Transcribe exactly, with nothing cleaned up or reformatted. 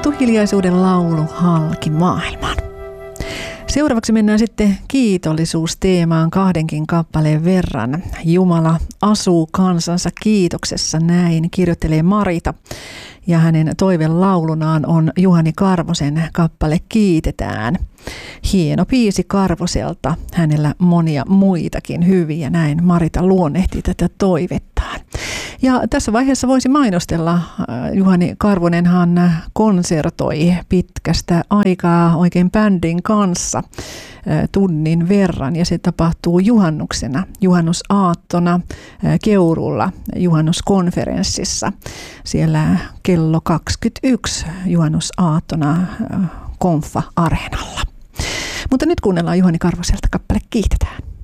kutsuttu hiljaisuuden laulu halki maailman. Seuraavaksi mennään sitten kiitollisuusteemaan kahdenkin kappaleen verran. Jumala asuu kansansa kiitoksessa, näin kirjoittelee Marita. Ja hänen toivelaulunaan on Juhani Karvosen kappale Kiitetään. Hieno biisi Karvoselta, hänellä monia muitakin hyviä, näin Marita luonnehti tätä toivettaan. Ja tässä vaiheessa voisi mainostella, Juhani Karvonenhan konsertoi pitkästä aikaa oikein bändin kanssa tunnin verran, ja se tapahtuu juhannuksena, juhannusaattona Keurulla juhannuskonferenssissa. Siellä kello kaksikymmentäyksi juhannusaattona Konfa-areenalla. Mutta nyt kuunnellaan Juhani Karvoselta kappale Kiitetään.